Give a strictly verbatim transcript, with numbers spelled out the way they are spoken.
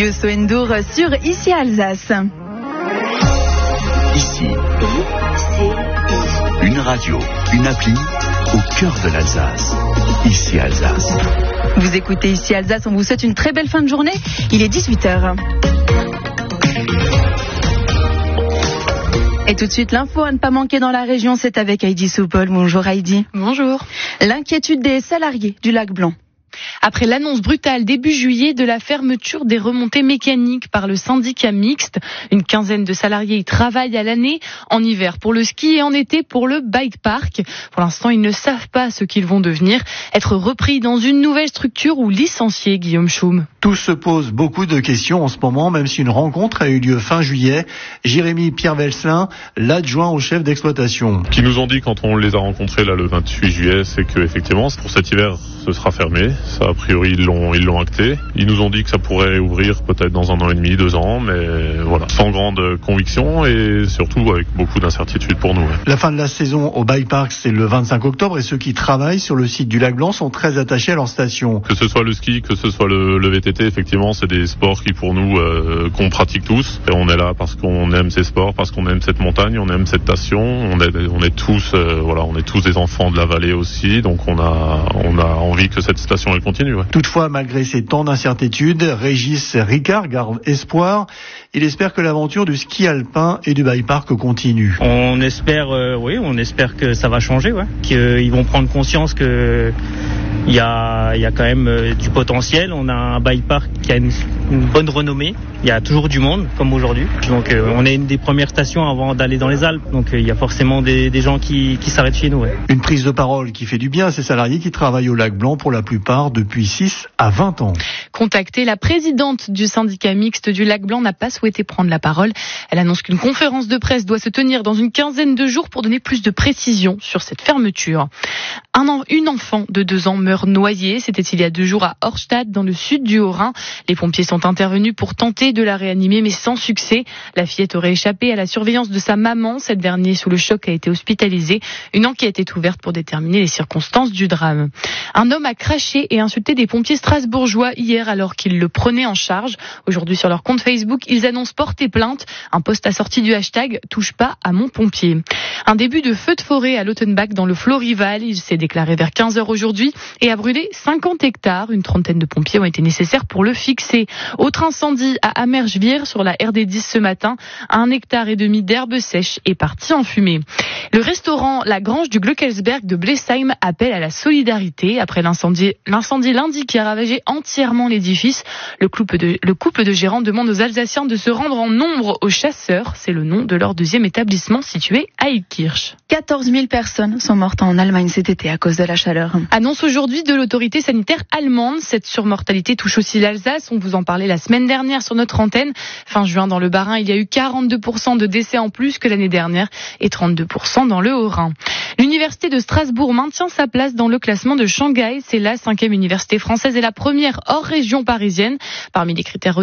Youssou N'Dour sur Ici Alsace. Ici, une radio, une appli au cœur de l'Alsace. Ici Alsace. Vous écoutez Ici Alsace, on vous souhaite une très belle fin de journée. Il est dix-huit heures. Et tout de suite, l'info à ne pas manquer dans la région, c'est avec Heidi Soupol. Bonjour Heidi. Bonjour. L'inquiétude des salariés du Lac Blanc. Après l'annonce brutale début juillet de la fermeture des remontées mécaniques par le syndicat mixte, une quinzaine de salariés y travaillent à l'année, en hiver pour le ski et en été pour le bike park. Pour l'instant, ils ne savent pas ce qu'ils vont devenir, être repris dans une nouvelle structure ou licenciés, Guillaume Schum. Tous se posent beaucoup de questions en ce moment, même si une rencontre a eu lieu fin juillet. Jérémy Pierre-Velslin, l'adjoint au chef d'exploitation. Ce qu'ils nous ont dit quand on les a rencontrés là le vingt-huit juillet, c'est que effectivement pour cet hiver ce sera fermé. Ça, a priori, ils l'ont, ils l'ont acté. Ils nous ont dit que ça pourrait ouvrir peut-être dans un an et demi, deux ans, mais voilà, sans grande conviction et surtout avec beaucoup d'incertitude pour nous. Ouais. La fin de la saison au bike park, c'est le vingt-cinq octobre et ceux qui travaillent sur le site du Lac Blanc sont très attachés à leur station. Que ce soit le ski, que ce soit le, le V T T, effectivement, c'est des sports qui pour nous, euh, qu'on pratique tous. Et on est là parce qu'on aime ces sports, parce qu'on aime cette montagne, on aime cette station. On est, on est tous, euh, voilà, on est tous des enfants de la vallée aussi, donc on a, on a envie que cette station elle continue. Ouais. Toutefois, malgré ces temps d'incertitude, Régis Ricard garde espoir. Il espère que l'aventure du ski alpin et du bike park continue. On espère, euh, oui, on espère que ça va changer, ouais. Qu'ils vont prendre conscience que il y a, il y a quand même euh, du potentiel. On a un bike park qui a une, une bonne renommée. Il y a toujours du monde, comme aujourd'hui. Donc, euh, on est une des premières stations avant d'aller dans les Alpes. Donc, euh, il y a forcément des, des gens qui, qui s'arrêtent chez nous. Ouais. Une prise de parole qui fait du bien à ces salariés qui travaillent au Lac Blanc pour la plupart depuis six à vingt ans. Contactée, la présidente du syndicat mixte du Lac Blanc n'a pas souhaité prendre la parole. Elle annonce qu'une conférence de presse doit se tenir dans une quinzaine de jours pour donner plus de précisions sur cette fermeture. Un an, une enfant de deux ans meurt noyée. C'était il y a deux jours à Horstadt, dans le sud du Haut-Rhin. Les pompiers sont intervenus pour tenter de la réanimer, mais sans succès. La fillette aurait échappé à la surveillance de sa maman. Cette dernière, sous le choc, a été hospitalisée. Une enquête est ouverte pour déterminer les circonstances du drame. Un homme a craché et insulté des pompiers strasbourgeois hier alors qu'ils le prenaient en charge. Aujourd'hui, sur leur compte Facebook, ils annoncent porter plainte. Un post assorti du hashtag « Touche pas à mon pompier ». Un début de feu de forêt à Lautenbach dans le Florival. Il s'est déclaré vers quinze heures aujourd'hui et a brûlé cinquante hectares. Une trentaine de pompiers ont été nécessaires pour le fixer. Autre incendie à Amerschwir sur la R D dix ce matin. Un hectare et demi d'herbe sèche est parti en fumée. Le restaurant La Grange du Glöckelsberg de Blesheim appelle à la solidarité après l'incendie, l'incendie lundi qui a ravagé entièrement l'édifice. Le couple de, le couple de gérants demande aux Alsaciens de se rendre en nombre aux Chasseurs. C'est le nom de leur deuxième établissement situé à Ilkirch. quatorze mille personnes sont mortes en Allemagne cet été à cause de la chaleur. Annonce aujourd'hui de l'autorité sanitaire allemande. Cette surmortalité touche aussi l'Alsace. On vous en parlait la semaine dernière sur notre antenne. Fin juin, dans le Bas-Rhin, il y a eu quarante-deux pour cent de décès en plus que l'année dernière et trente-deux pour cent dans le Haut-Rhin. L'université de Strasbourg maintient sa place dans le classement de Shanghai. C'est la cinquième université française et la première hors région parisienne. Parmi les critères